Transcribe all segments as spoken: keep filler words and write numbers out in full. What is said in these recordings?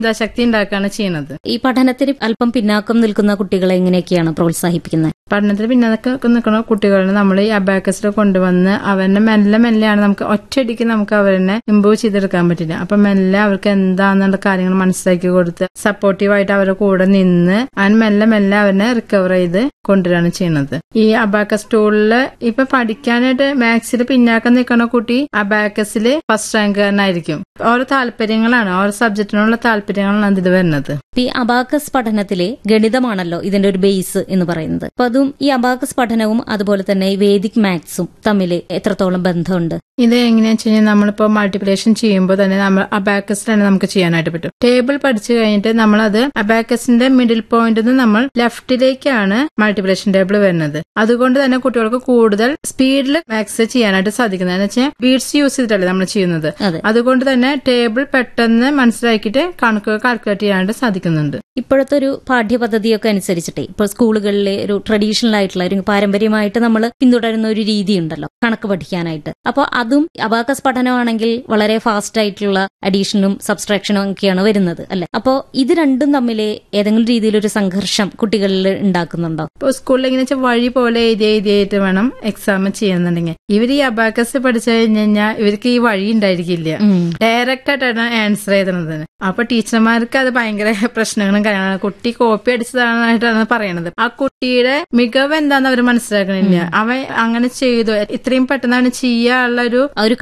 ചിന്താശക്തി ഉണ്ടാക്കുകയാണ് ചെയ്യുന്നത്. ഈ പഠനത്തിന് അല്പം പിന്നാക്കം നിൽക്കുന്ന കുട്ടികളെ എങ്ങനെയൊക്കെയാണ് പ്രോത്സാഹിപ്പിക്കുന്നത്? പഠനത്തിന് പിന്നാക്കം നിൽക്കുന്ന കുട്ടികളെ നമ്മൾ ഈ അബാക്കസിൽ കൊണ്ടുവന്ന് അവരെ മെല്ലെ മെല്ലെയാണ് നമുക്ക് ഒറ്റയടിക്ക് നമുക്ക് അവരെ ഇംപ്രൂവ് ചെയ്തെടുക്കാൻ പറ്റില്ല. അപ്പൊ മെല്ലെ അവർക്ക് എന്താന്നുള്ള കാര്യങ്ങൾ മനസ്സിലാക്കി കൊടുത്ത് സപ്പോർട്ടീവായിട്ട് അവരുടെ കൂടെ നിന്ന് അവൻ മെല്ലെ മെല്ലെ അവരെ റിക്കവർ ചെയ്ത് കൊണ്ടുവരാണ് ചെയ്യുന്നത്. ഈ അബാക്കസ് ടൂളില് ഇപ്പൊ പഠിക്കാനായിട്ട് മാത്സിൽ പിന്നാക്കം നിൽക്കുന്ന കുട്ടി അബാക്കസില് ഫസ്റ്റ് റാങ്കുകാരനായിരിക്കും. ഓരോ താല്പര്യങ്ങളാണ്, ഓരോ സബ്ജക്റ്റിനുള്ള താല്പര്യങ്ങളാണ് അതിൽ വരുന്നത്. ഈ അബാക്കസ് പഠനത്തിലെ ഗണിതമാണല്ലോ ഇതിന്റെ ഒരു ബേസ് എന്ന് പറയുന്നത്. അപ്പൊ അതും ഈ അബാക്കസ് പഠനവും അതുപോലെ തന്നെ ഈ വേദിക് മാത്സും തമ്മിൽ എത്രത്തോളം ബന്ധമുണ്ട്? ഇത് എങ്ങനെയാ വെച്ച് കഴിഞ്ഞാൽ നമ്മളിപ്പോ മൾട്ടിപ്ലിക്കേഷൻ ചെയ്യുമ്പോൾ തന്നെ നമ്മൾ അബാക്കസിലാണ് നമുക്ക് ചെയ്യാനായിട്ട് പറ്റും. ടേബിൾ പഠിച്ചു കഴിഞ്ഞിട്ട് നമ്മളത് അബാക്കസിന്റെ മിഡിൽ പോയിന്റ് നമ്മൾ ലെഫ്റ്റിലേക്കാണ് മൾട്ടിപ്ലിക്കേഷൻ ടേബിൾ വരുന്നത്. അതുകൊണ്ട് തന്നെ കുട്ടികൾക്ക് കൂടുതൽ സ്പീഡിൽ മാത്സ് ചെയ്യാനായിട്ട് സാധിക്കുന്നത്. എന്ന് വെച്ചാൽ ബീഡ്സ് യൂസ് ചെയ്തിട്ടല്ലേ നമ്മൾ ചെയ്യുന്നത്. അതുകൊണ്ട് തന്നെ ടേബിൾ പെട്ടെന്ന് മനസ്സിലാക്കിയിട്ട് കണക്കുകൾ കാൽക്കുലേറ്റ് ചെയ്യാനായിട്ട് സാധിക്കുന്നുണ്ട്. ഇപ്പോഴത്തെ ഒരു പാഠ്യപദ്ധതിയൊക്കെ അനുസരിച്ചിട്ടേ ഇപ്പോൾ സ്കൂളുകളിലെ ഒരു ട്രഡീഷണൽ ആയിട്ടുള്ള ഒരു പാരമ്പര്യമായിട്ട് നമ്മൾ പിന്തുടരുന്ന ഒരു രീതി ഉണ്ടല്ലോ കണക്ക് പഠിക്കാനായിട്ട്. അപ്പോൾ അതും അബാക്കസ് പഠനമാണെങ്കിൽ വളരെ ഫാസ്റ്റ് ആയിട്ടുള്ള അഡീഷനും സബ്സ്ട്രാക്ഷനും ഒക്കെയാണ് വരുന്നത് അല്ലെ? അപ്പോൾ ഇത് രണ്ടും തമ്മിൽ ഏതെങ്കിലും രീതിയിലൊരു സംഘർഷം കുട്ടികളിൽ ഉണ്ടാക്കുന്നുണ്ടോ? ഇപ്പോൾ സ്കൂളിൽ എങ്ങനെ വെച്ചാൽ വഴി പോലെ എഴുതി എഴുതിയായിട്ട് വേണം എക്സാം ചെയ്യുന്നുണ്ടെങ്കിൽ ഇവർ ഈ അബാക്കസ് പഠിച്ചു കഴിഞ്ഞു കഴിഞ്ഞാൽ ഇവർക്ക് ഈ വഴി ഉണ്ടായിരിക്കില്ല, ഡയറക്റ്റ് ആയിട്ടാണ് ആൻസർ എഴുതുന്നത്. അപ്പൊ ടീച്ചർമാർക്ക് അത് ഭയങ്കര പ്രശ്നങ്ങളും കാര്യങ്ങളാണ്. കുട്ടി കോപ്പി അടിച്ചതായിട്ടാണ് പറയണത്. ആ കുട്ടിയുടെ മികവ് എന്താന്ന് അവർ മനസ്സിലാക്കണില്ല. അവൻ അങ്ങനെ ചെയ്തു, ഇത്രയും പെട്ടെന്നാണ് ചെയ്യാനുള്ള ഒരു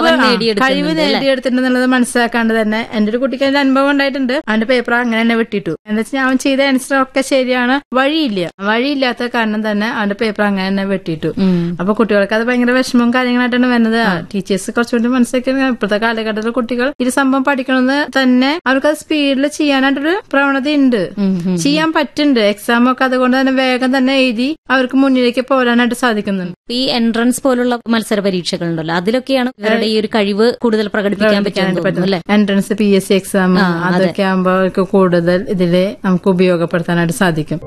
കഴിവ് നേടിയെടുത്തിട്ടുണ്ടെന്നുള്ളത് മനസ്സിലാക്കാണ്ട് തന്നെ എന്റെ ഒരു കുട്ടിക്ക് അതിന്റെ അനുഭവം ഉണ്ടായിട്ടുണ്ട്. അവന്റെ പേപ്പർ അങ്ങനെ തന്നെ വിട്ടിട്ടു. എന്താ വെച്ചാൽ അവൻ ചെയ്ത ആൻസർ ഒക്കെ ശരിയാണ്, വഴിയില്ല. വഴിയില്ലാത്ത കാരണം തന്നെ അവന്റെ പേപ്പർ അങ്ങനെ തന്നെ വെട്ടിട്ടു. അപ്പൊ കുട്ടികൾക്ക് അത് ഭയങ്കര വിഷമവും കാര്യങ്ങളായിട്ടാണ് വരുന്നത്. ടീച്ചേഴ്സ് കുറച്ചുകൂടി മനസ്സിലാക്കി ഇപ്പോഴത്തെ കാലഘട്ടത്തിൽ കുട്ടികൾ ഇത് സംഭവം പഠിക്കണമെന്ന് തന്നെ അവർക്ക് അത് സ്പീഡിൽ ചെയ്യാനായിട്ടൊരു പ്രവണത ഉണ്ട്, ചെയ്യാൻ പറ്റുന്നുണ്ട്. എക്സാം ഒക്കെ അതുകൊണ്ട് തന്നെ വേഗം തന്നെ എഴുതി അവർക്ക് മുന്നിലേക്ക് പോരാനായിട്ട് സാധിക്കുന്നുണ്ട്. ഈ എൻട്രൻസ് പോലുള്ള മത്സര പരീക്ഷകളുണ്ടല്ലോ, അതിലൊക്കെയാണ് ഇവരുടെ ഈ ഒരു കഴിവ് കൂടുതൽ പ്രകടിപ്പിക്കാൻ പറ്റുന്നത്. Entrance, P S C exam അതൊക്കെ ആകുമ്പോൾ അവർക്ക് കൂടുതൽ ഇതില് നമുക്ക് ഉപയോഗപ്പെടുത്താനായിട്ട് സാധിക്കും.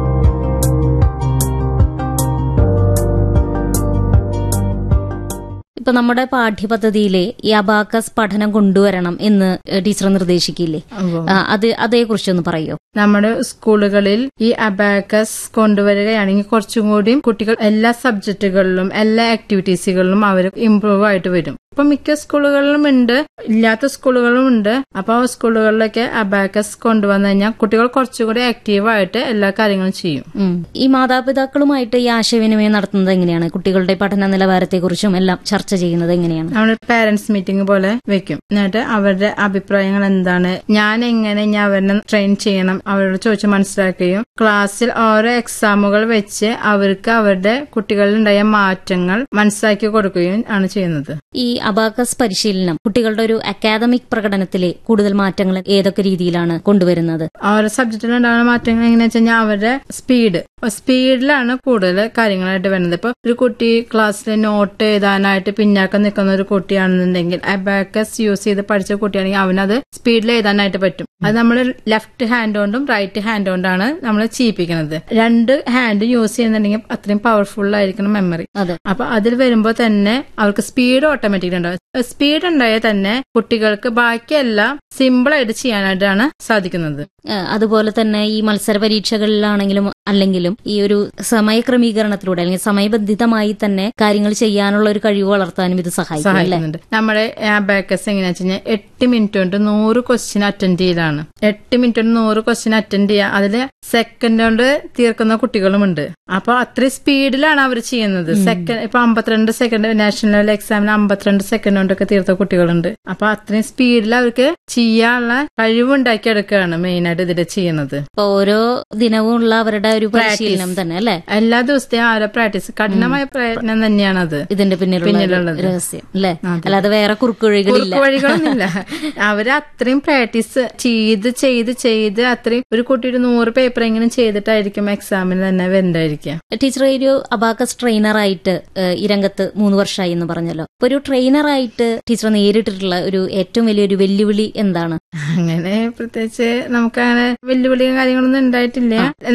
ഇപ്പൊ നമ്മുടെ പാഠ്യപദ്ധതിയിലെ ഈ അബാക്കസ് പഠനം കൊണ്ടുവരണം എന്ന് ടീച്ചർ നിർദ്ദേശിക്കില്ലേ? അത് അതേക്കുറിച്ചൊന്ന് പറയോ? നമ്മുടെ സ്കൂളുകളിൽ ഈ അബാക്കസ് കൊണ്ടുവരികയാണെങ്കിൽ കുറച്ചും കൂടി കുട്ടികൾ എല്ലാ സബ്ജക്റ്റുകളിലും എല്ലാ ആക്ടിവിറ്റീസുകളിലും അവർ ഇംപ്രൂവ് ആയിട്ട് വരും. ഇപ്പൊ മിക്ക സ്കൂളുകളിലും ഉണ്ട്, ഇല്ലാത്ത സ്കൂളുകളും ഉണ്ട്. അപ്പൊ ആ സ്കൂളുകളിലൊക്കെ അബാക്കസ് കൊണ്ടുവന്നു കഴിഞ്ഞാൽ കുട്ടികൾ കുറച്ചുകൂടി ആക്റ്റീവായിട്ട് എല്ലാ കാര്യങ്ങളും ചെയ്യും. ഈ മാതാപിതാക്കളുമായിട്ട് ഈ ആശയവിനിമയം നടത്തുന്നത് എങ്ങനെയാണ്? കുട്ടികളുടെ പഠന നിലവാരത്തെക്കുറിച്ചും എല്ലാം ചർച്ച ചെയ്യുന്നത് എങ്ങനെയാണ്? നമ്മൾ പാരന്റ്സ് മീറ്റിംഗ് പോലെ വെക്കും. എന്നിട്ട് അവരുടെ അഭിപ്രായങ്ങൾ എന്താണ്, ഞാൻ എങ്ങനെ ഞാൻ അവരെ ട്രെയിൻ ചെയ്യണം, അവരോട് ചോദിച്ച് മനസ്സിലാക്കുകയും ക്ലാസ്സിൽ ഓരോ എക്സാമുകൾ വെച്ച് അവർക്ക് അവരുടെ കുട്ടികളിൽ ഉണ്ടായ മാറ്റങ്ങൾ മനസ്സിലാക്കി കൊടുക്കുകയും ആണ് ചെയ്യുന്നത്. ഈ അബാക്കസ് പരിശീലനം കുട്ടികളുടെ ഒരു അക്കാദമിക് പ്രകടനത്തിലെ കൂടുതൽ മാറ്റങ്ങൾ ഏതൊക്കെ രീതിയിലാണ് കൊണ്ടുവരുന്നത്? ഓരോ സബ്ജക്റ്റിലുണ്ടാകുന്ന മാറ്റങ്ങൾ എങ്ങനെയാ വെച്ച് കഴിഞ്ഞാൽ അവരുടെ സ്പീഡ് സ്പീഡിലാണ് കൂടുതൽ കാര്യങ്ങളായിട്ട് വരുന്നത്. ഇപ്പൊ ഒരു കുട്ടി ക്ലാസ്സിൽ നോട്ട് എഴുതാനായിട്ട് പിന്നാക്കം നിൽക്കുന്ന ഒരു കുട്ടിയാണെന്നുണ്ടെങ്കിൽ അബാക്കസ് യൂസ് ചെയ്ത് പഠിച്ച കുട്ടിയാണെങ്കിൽ അവനത് സ്പീഡിൽ എഴുതാനായിട്ട് പറ്റും. അത് നമ്മൾ ലെഫ്റ്റ് ഹാൻഡ് കൊണ്ടും റൈറ്റ് ഹാൻഡ് കൊണ്ടാണ് നമ്മൾ ചെയ്യിപ്പിക്കുന്നത്. രണ്ട് ഹാൻഡ് യൂസ് ചെയ്യുന്നുണ്ടെങ്കിൽ അത്രയും പവർഫുൾ ആയിരിക്കണം മെമ്മറി. അപ്പൊ അതിൽ വരുമ്പോൾ തന്നെ അവർക്ക് സ്പീഡ് ഓട്ടോമാറ്റിക് ഉണ്ടാവും. സ്പീഡ് ഉണ്ടായാൽ തന്നെ കുട്ടികൾക്ക് ബാക്കിയെല്ലാം സിമ്പിൾ ആയിട്ട് ചെയ്യാനായിട്ടാണ് സാധിക്കുന്നത്. അതുപോലെ തന്നെ ഈ മത്സര പരീക്ഷകളിലാണെങ്കിലും അല്ലെങ്കിലും ഈ ഒരു സമയക്രമീകരണത്തിലൂടെ അല്ലെങ്കിൽ സമയബന്ധിതമായി തന്നെ കാര്യങ്ങൾ ചെയ്യാനുള്ള ഒരു കഴിവ് വളർത്താനും ഇത് സഹായിക്കുന്നുണ്ട്. നമ്മുടെ അബാക്കസ് എങ്ങനെയാ വെച്ച് കഴിഞ്ഞാൽ എട്ട് മിനിറ്റ് കൊണ്ട് നൂറ് ക്വസ്റ്റ്യൻ അറ്റൻഡ് ചെയ്യലാണ്. എട്ട് മിനിറ്റ് കൊണ്ട് നൂറ് ക്വസ്റ്റ്യൻ അറ്റൻഡ് ചെയ്യുക, അതില് സെക്കൻഡ് കൊണ്ട് തീർക്കുന്ന കുട്ടികളുമുണ്ട്. അപ്പൊ അത്രയും സ്പീഡിലാണ് അവർ ചെയ്യുന്നത്. സെക്കൻഡ് ഇപ്പൊ അമ്പത്തിരണ്ട് സെക്കൻഡ് നാഷണൽ ലെവൽ എക്സാമിന് അമ്പത്തിരണ്ട് സെക്കൻഡ് കൊണ്ടൊക്കെ തീർത്ത കുട്ടികളുണ്ട്. അപ്പൊ അത്രയും സ്പീഡിൽ അവർക്ക് ചെയ്യാനുള്ള കഴിവുണ്ടാക്കി എടുക്കുകയാണ് മെയിൻ ആയിട്ട് ഇതിൽ ചെയ്യുന്നത്. ഓരോ ദിനവും ഉള്ള അവരുടെ ഒരു പരിശീലനം തന്നെ അല്ലെ? എല്ലാ ദിവസത്തെയും ആ ഒരു പ്രാക്ടീസ്, കഠിനമായ പ്രയത്നം തന്നെയാണത് ഇതിന്റെ പിന്നിലുള്ള രഹസ്യം അല്ലെ? അല്ലാതെ വേറെ കുറുക്കുവഴികളില്ല കുറുക്കുവഴികളൊന്നുമില്ല. അവര് അത്രയും പ്രാക്ടീസ് ചെയ്ത് ചെയ്ത് ചെയ്ത് അത്രയും ഒരു കുട്ടി ഒരു നൂറ് പേപ്പർ എങ്കിലും ചെയ്തിട്ടായിരിക്കും എക്സാമിന് തന്നെ വരണ്ടായിരിക്കുക. ടീച്ചർ ഒരു അബാക്കസ് ട്രെയിനറായിട്ട് ഈ രംഗത്ത് മൂന്ന് വർഷമായി എന്ന് പറഞ്ഞല്ലോ. ഒരു ട്രെയിനറായിട്ട് ടീച്ചർ നേരിട്ടിട്ടുള്ള ഒരു ഏറ്റവും വലിയൊരു വെല്ലുവിളി എന്താണ്? അങ്ങനെ പ്രത്യേകിച്ച് നമുക്ക് അങ്ങനെ വെല്ലുവിളിയും കാര്യങ്ങളൊന്നും ഉണ്ടായിട്ടില്ല. നമ്മുടെ ടീച്ചർ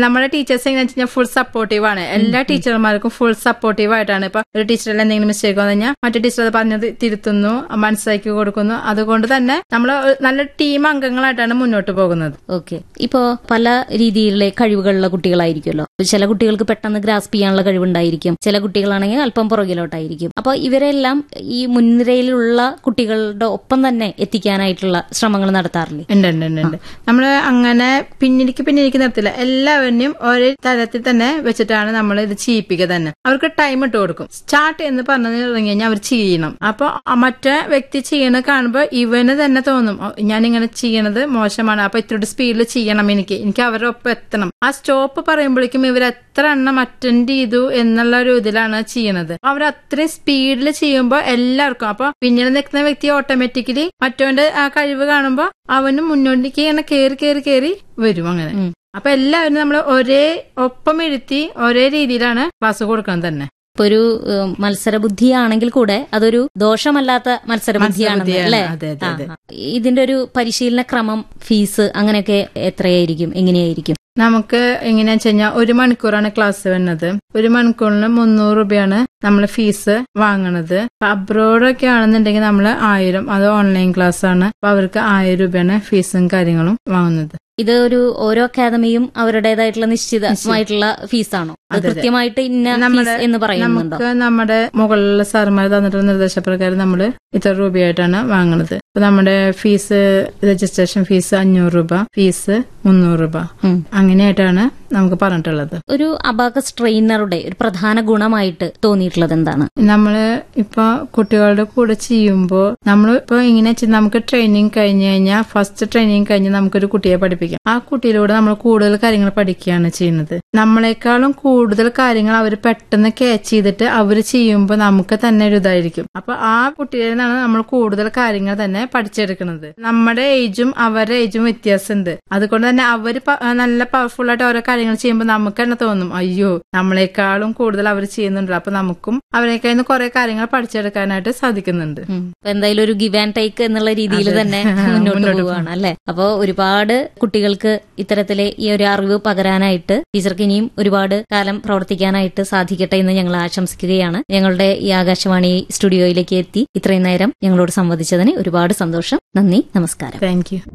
ടീച്ചേഴ്സ് എങ്ങനെയാ വെച്ചാൽ ഫുൾ സപ്പോർട്ടീവ് ആണ്. എല്ലാ ടീച്ചർമാർക്കും ഫുൾ സപ്പോർട്ടീവ് ആയിട്ടാണ്. ഇപ്പൊ ഒരു ടീച്ചറിൽ എന്തെങ്കിലും മിസ്റ്റേക്ക് വന്നു കഴിഞ്ഞാൽ മറ്റു ടീച്ചർ അത് പറഞ്ഞത് തിരുത്തുന്നു, മനസ്സിലാക്കി കൊടുക്കുന്നു. അതുകൊണ്ട് തന്നെ നമ്മൾ നല്ല ടീം അംഗങ്ങളായിട്ടാണ് മുന്നോട്ട് പോകുന്നത്. ഓക്കെ. ഇപ്പോ പല രീതിയിലുള്ള കഴിവുകളുള്ള കുട്ടികളായിരിക്കുമല്ലോ. ചില കുട്ടികൾക്ക് പെട്ടെന്ന് ഗ്രാസ്പ് ചെയ്യാനുള്ള കഴിവുണ്ടായിരിക്കും, ചില കുട്ടികളാണെങ്കിൽ അല്പം പുറകിലോട്ടായിരിക്കും. അപ്പൊ ഇവരെല്ലാം ഈ മുൻനിരയിലുള്ള കുട്ടികളുടെ ഒപ്പം തന്നെ എത്തിക്കാനായിട്ടുള്ള ശ്രമങ്ങൾ നടത്താറില്ലേ? ഉണ്ട് ഉണ്ട് ഉണ്ട് നമ്മള് അങ്ങനെ പിന്നിലേക്ക് പിന്നിലേക്ക് നിർത്തില്ല. എല്ലാവരെയും ഒരേ തരത്തിൽ തന്നെ വെച്ചിട്ടാണ് നമ്മൾ ഇത് ചെയ്യിപ്പിക്കുക തന്നെ. അവർക്ക് ടൈം ഇട്ട് കൊടുക്കും. സ്റ്റാർട്ട് എന്ന് പറഞ്ഞു തുടങ്ങി കഴിഞ്ഞാൽ അവർ ചെയ്യണം. അപ്പൊ മറ്റേ വ്യക്തി ചെയ്യണത് കാണുമ്പോൾ ഇവന് തന്നെ തോന്നും ഞാൻ ഇങ്ങനെ ചെയ്യണത് മോശമാണ്, അപ്പൊ ഇത്രയുടെ സ്പീഡിൽ ചെയ്യണം, എനിക്ക് എനിക്ക് അവരുടെ ഒപ്പം എത്തണം. ആ സ്റ്റോപ്പ് പറയുമ്പോഴേക്കും ഇവർ എത്ര എണ്ണം അറ്റൻഡ് ചെയ്തു എന്നുള്ള ഒരു ഇതിലാണ് ചെയ്യണത്. അവർ അത്രയും സ്പീഡിൽ ചെയ്യുമ്പോൾ എല്ലാവർക്കും അപ്പൊ പിന്നീട് നിൽക്കുന്ന വ്യക്തി ഓട്ടോമാറ്റിക്കലി മറ്റവന്റെ ആ കഴിവ് കാണുമ്പോൾ അവനും മുന്നോട്ടേക്ക് ഇങ്ങനെ കയറി കയറി കയറി വരും. അങ്ങനെ അപ്പൊ എല്ലാവരും നമ്മൾ ഒരേ ഒപ്പം ഇരുത്തി ഒരേ രീതിയിലാണ് ക്ലാസ് കൊടുക്കുന്നത് തന്നെ. ഇപ്പൊ ഒരു മത്സരബുദ്ധിയാണെങ്കിൽ കൂടെ അതൊരു ദോഷമല്ലാത്ത മത്സരബുദ്ധിയാണെന്ന് അല്ലേ? ഇതിന്റെ ഒരു പരിശീലന ക്രമം, ഫീസ് അങ്ങനെയൊക്കെ എത്രയായിരിക്കും, എങ്ങനെയായിരിക്കും? നമുക്ക് എങ്ങനെയാ വെച്ച് കഴിഞ്ഞാൽ ഒരു മണിക്കൂറാണ് ക്ലാസ് വരുന്നത്. ഒരു മണിക്കൂറിന് മുന്നൂറ് രൂപയാണ് നമ്മൾ ഫീസ് വാങ്ങണത്. അബ്രോഡൊക്കെ ആണെന്നുണ്ടെങ്കിൽ നമ്മൾ ആയിരം, അത് ഓൺലൈൻ ക്ലാസ് ആണ്. അപ്പൊ അവർക്ക് ആയിരം രൂപയാണ് ഫീസും കാര്യങ്ങളും വാങ്ങുന്നത്. ഇത് ഒരു ഓരോ അക്കാദമിയും അവരുടേതായിട്ടുള്ള നിശ്ചിതമായിട്ടുള്ള ഫീസാണോ? കൃത്യമായിട്ട് ഇന്ന ഫീസ് എന്ന് പറയുന്നുണ്ടോ? നമുക്ക് നമ്മുടെ മുകളിലുള്ള സാറുമാർ തന്നിട്ടുള്ള നിർദ്ദേശപ്രകാരം നമ്മള് ഇത്ര രൂപയായിട്ടാണ് വാങ്ങുന്നത്. ഇപ്പൊ നമ്മുടെ ഫീസ് രജിസ്ട്രേഷൻ ഫീസ് അഞ്ഞൂറ് രൂപ, ഫീസ് മുന്നൂറ് രൂപ, അങ്ങനെയായിട്ടാണ് നമുക്ക് പറഞ്ഞിട്ടുള്ളത്. ഒരു അബാക്കസ് ട്രെയിനറുടെ ഒരു പ്രധാന ഗുണമായിട്ട് തോന്നിയിട്ടുള്ളത് എന്താണ്? നമ്മള് ഇപ്പൊ കുട്ടികളുടെ കൂടെ ചെയ്യുമ്പോ നമ്മൾ ഇപ്പൊ ഇങ്ങനെ നമുക്ക് ട്രെയിനിങ് കഴിഞ്ഞു കഴിഞ്ഞാൽ ഫസ്റ്റ് ട്രെയിനിങ് കഴിഞ്ഞ് നമുക്കൊരു കുട്ടിയെ പഠിപ്പിക്കാം. ആ കുട്ടിയിലൂടെ നമ്മൾ കൂടുതൽ കാര്യങ്ങൾ പഠിക്കുകയാണ് ചെയ്യുന്നത്. നമ്മളെക്കാളും കൂടുതൽ കാര്യങ്ങൾ അവർ പെട്ടെന്ന് ക്യാച്ച് ചെയ്തിട്ട് അവർ ചെയ്യുമ്പോൾ നമുക്ക് തന്നെ ഒരു ഇതായിരിക്കും. അപ്പൊ ആ കുട്ടിയിൽ നിന്നാണ് നമ്മൾ കൂടുതൽ കാര്യങ്ങൾ തന്നെ പഠിച്ചെടുക്കുന്നത്. നമ്മുടെ ഏജും അവരുടെ ഏജും വ്യത്യാസമുണ്ട്. അതുകൊണ്ട് തന്നെ അവര് നല്ല പവർഫുൾ ആയിട്ട് ഓരോ കാര്യങ്ങൾ ചെയ്യുമ്പോൾ നമുക്ക് തന്നെ തോന്നും അയ്യോ നമ്മളെക്കാളും കൂടുതൽ അവർ ചെയ്യുന്നുണ്ട്, അപ്പൊ നമുക്കും അവരെക്കാൾ നിന്ന് കുറെ കാര്യങ്ങൾ പഠിച്ചെടുക്കാനായിട്ട് സാധിക്കുന്നുണ്ട്. എന്തായാലും ഒരു ഗിവ് ആൻഡ് ടേക്ക് എന്നുള്ള രീതിയിൽ തന്നെ മുന്നോട്ട് പോവുകയാണ് അല്ലെ? അപ്പൊ ഒരുപാട് കുട്ടികൾക്ക് ഇത്തരത്തിലെ ഈ ഒരു അറിവ് പകരാനായിട്ട് ടീച്ചർക്ക് ഇനിയും ഒരുപാട് കാലം പ്രവർത്തിക്കാനായിട്ട് സാധിക്കട്ടെ എന്ന് ഞങ്ങൾ ആശംസിക്കുകയാണ്. ഞങ്ങളുടെ ഈ ആകാശവാണി സ്റ്റുഡിയോയിലേക്ക് എത്തി ഇത്രയും നേരം ഞങ്ങളോട് സംവദിച്ചതിന് ഒരുപാട് സന്തോഷം. നന്ദി, നമസ്കാരം. Thank you.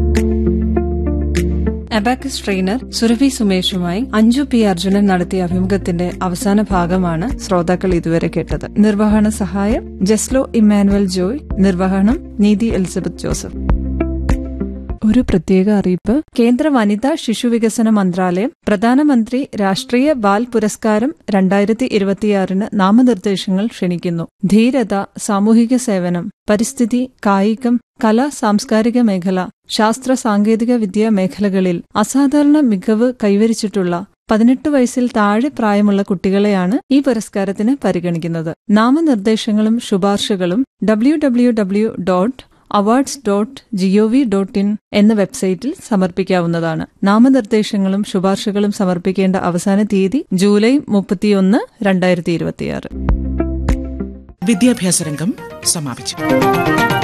Abacus trainer Surabhi സുമേഷുമായി Anju P Arjunan നടത്തിയ അഭിമുഖത്തിന്റെ അവസാന ഭാഗമാണ് ശ്രോതാക്കൾ ഇതുവരെ കേട്ടത്. നിർവഹണ സഹായം ജസ്ലോ ഇമ്മാനുവൽ ജോയ്, നിർവഹണം നീതി എലിസബത്ത് ജോസഫ്. ഒരു പ്രത്യേക അറിയിപ്പ്. കേന്ദ്ര വനിതാ ശിശുവികസന മന്ത്രാലയം പ്രധാനമന്ത്രി രാഷ്ട്രീയ ബാൽ പുരസ്കാരം രണ്ടായിരത്തി ഇരുപത്തിയാറിന് നാമനിർദ്ദേശങ്ങൾ ക്ഷണിക്കുന്നു. ധീരത, സാമൂഹിക സേവനം, പരിസ്ഥിതി, കായികം, കലാ സാംസ്കാരിക മേഖല, ശാസ്ത്ര സാങ്കേതിക വിദ്യാ മേഖലകളിൽ അസാധാരണ മികവ് കൈവരിച്ചിട്ടുള്ള പതിനെട്ട് വയസ്സിൽ താഴെ പ്രായമുള്ള കുട്ടികളെയാണ് ഈ പുരസ്കാരത്തിന് പരിഗണിക്കുന്നത്. നാമനിർദ്ദേശങ്ങളും ശുപാർശകളും W W W dot awards dot G O V dot in എന്ന വെബ്സൈറ്റിൽ സമർപ്പിക്കാവുന്നതാണ്. നാമനിർദ്ദേശങ്ങളും ശുപാർശകളും സമർപ്പിക്കേണ്ട അവസാന തീയതി ജൂലൈ മുപ്പത്തിയൊന്ന് രണ്ടായിരത്തി ഇരുപത്തിയാറ്. വിദ്യാഭ്യാസ രംഗം സമാപിച്ചു.